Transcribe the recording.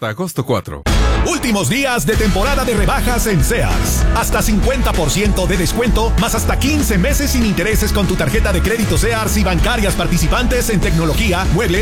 hasta agosto 4. Últimos días de temporada de rebajas en Sears. Hasta 50% de descuento, más hasta 15 meses sin intereses con tu tarjeta de crédito Sears y bancarias participantes en tecnología, muebles,